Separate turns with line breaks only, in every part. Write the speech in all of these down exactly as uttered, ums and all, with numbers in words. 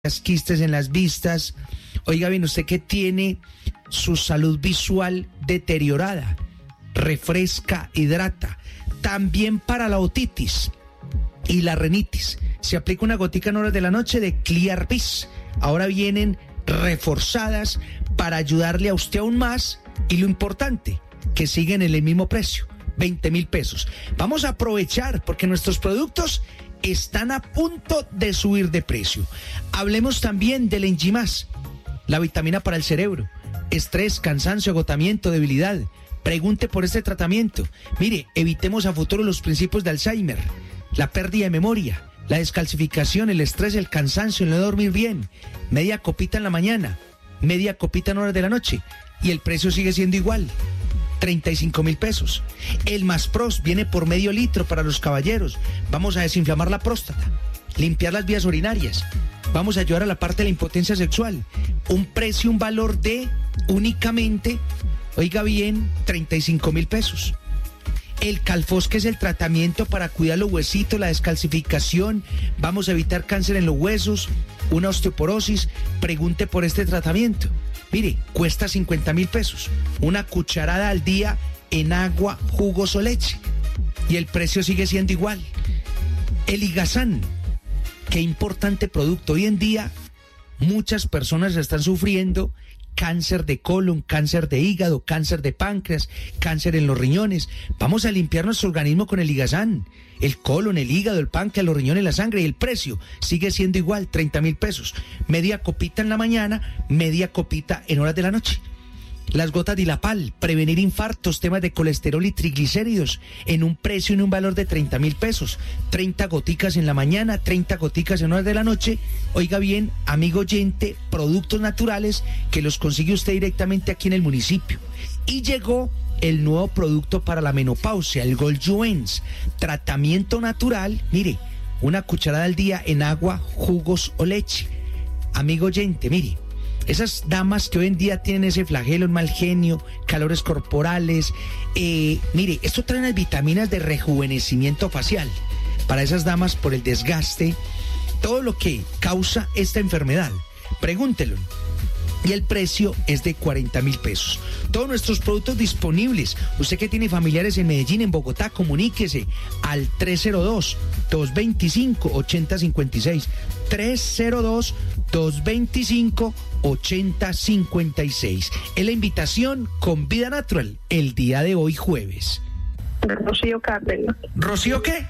quistes en las vistas. Oiga bien, usted que tiene su salud visual deteriorada, refresca, hidrata. También para la otitis y la rinitis se aplica una gotica en horas de la noche de Clear Vis. Ahora vienen reforzadas para ayudarle a usted aún más, y lo importante, que siguen en el mismo precio, veinte mil pesos. Vamos a aprovechar porque nuestros productos están a punto de subir de precio. Hablemos también del Enjimás, la vitamina para el cerebro, estrés, cansancio, agotamiento, debilidad. Pregunte por este tratamiento. Mire, evitemos a futuro los principios de Alzheimer, la pérdida de memoria, la descalcificación, el estrés, el cansancio, el no dormir bien. Media copita en la mañana, media copita en horas de la noche, y el precio sigue siendo igual, treinta y cinco mil pesos. El Maspros viene por medio litro para los caballeros. Vamos a desinflamar la próstata, limpiar las vías urinarias. Vamos a ayudar a la parte de la impotencia sexual. Un precio, un valor de únicamente, oiga bien, treinta y cinco mil pesos. El Calfos, que es el tratamiento para cuidar los huesitos, la descalcificación. Vamos a evitar cáncer en los huesos, una osteoporosis. Pregunte por este tratamiento. Mire, cuesta cincuenta mil pesos. Una cucharada al día en agua, jugos o leche. Y el precio sigue siendo igual. El Igazán, qué importante producto. Hoy en día muchas personas están sufriendo cáncer de colon, cáncer de hígado, cáncer de páncreas, cáncer en los riñones. Vamos a limpiar nuestro organismo con el Igazán. El colon, el hígado, el páncreas, los riñones, la sangre, y el precio sigue siendo igual, treinta mil pesos. Media copita en la mañana, media copita en horas de la noche. Las gotas de Dilapal, prevenir infartos, temas de colesterol y triglicéridos, en un precio y en un valor de treinta mil pesos. treinta goticas en la mañana, treinta goticas en horas de la noche. Oiga bien, amigo oyente, productos naturales que los consigue usted directamente aquí en el municipio. Y llegó el nuevo producto para la menopausia, el Goldjuens, tratamiento natural. Mire, una cucharada al día en agua, jugos o leche. Amigo oyente, mire, esas damas que hoy en día tienen ese flagelo, el mal genio, calores corporales, eh, mire, esto trae unas vitaminas de rejuvenecimiento facial para esas damas por el desgaste, todo lo que causa esta enfermedad. Pregúntelo. Y el precio es de cuarenta mil pesos. Todos nuestros productos disponibles. Usted que tiene familiares en Medellín, en Bogotá, comuníquese al tres cero dos, dos dos cinco, ocho cero cinco seis. tres cero dos, dos dos cinco, ocho cero cinco seis. Es la invitación con Vida Natural el día de hoy jueves.
Rocío Cárdenas.
¿Rocío qué?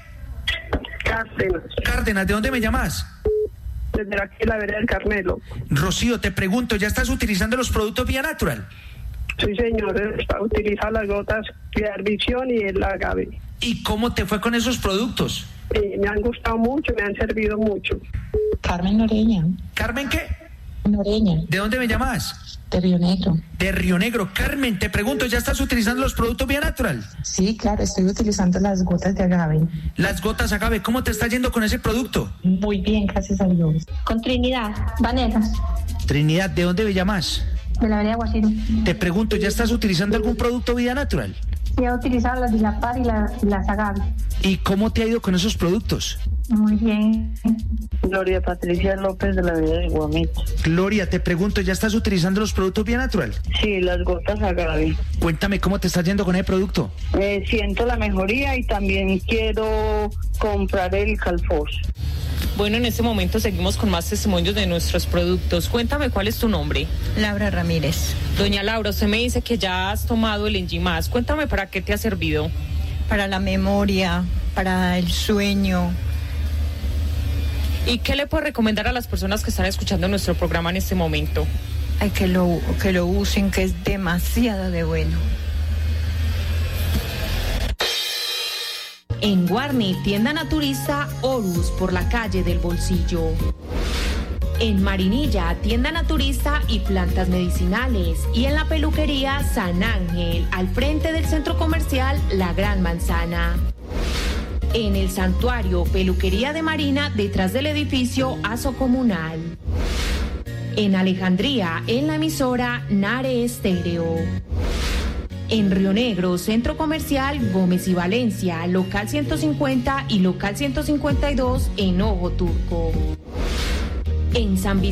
Cárdenas.
Cárdenas, ¿de dónde me llamas?
Desde aquí, la vereda del Carmelo.
Rocío, te pregunto, ¿ya estás utilizando los productos Vía Natural?
Sí, señor, está utilizando las gotas Clear Visión y el agave.
¿Y cómo te fue con esos productos?
Sí, me han gustado mucho, me han servido mucho.
Carmen Noreña.
¿Carmen qué?
Noreña.
¿De dónde me llamas?
De Río Negro.
De Río Negro. Carmen, te pregunto, ¿ya estás utilizando los productos Vía Natural?
Sí, claro, estoy utilizando las gotas de agave.
Las gotas agave, ¿cómo te está yendo con ese producto?
Muy bien, gracias a Dios.
Con Trinidad, Vanegas.
Trinidad, ¿de dónde me llamas?
De la vereda Guasiro.
Te pregunto, ¿ya estás utilizando algún producto Vía Natural?
Sí, he utilizado las Dilapal y la, las agave.
¿Y cómo te ha ido con esos productos?
Muy bien.
Gloria Patricia López, de la vereda de Guamito.
Gloria, te pregunto, ¿ya estás utilizando los productos Vía Natural?
Sí, las gotas agave.
Cuéntame cómo te está yendo con ese producto.
Eh, siento la mejoría y también quiero comprar el Calfos.
Bueno, en este momento seguimos con más testimonios de nuestros productos. Cuéntame, ¿cuál es tu nombre?
Laura Ramírez.
Doña Laura, usted me dice que ya has tomado el Enjimás. Cuéntame, ¿para qué te ha servido?
Para la memoria, para el sueño.
¿Y qué le puedo recomendar a las personas que están escuchando nuestro programa en este momento?
Ay, que lo, que lo usen, que es demasiado de bueno.
En Guarne, tienda naturista Horus por la calle del Bolsillo. En Marinilla, tienda naturista y plantas medicinales. Y en la peluquería San Ángel, al frente del centro comercial La Gran Manzana. En el santuario Peluquería de Marina, detrás del edificio Aso Comunal. En Alejandría, en la emisora Nare Estéreo. En Río Negro, Centro Comercial Gómez y Valencia, local ciento cincuenta y local ciento cincuenta y dos en Ojo Turco. En San Vicente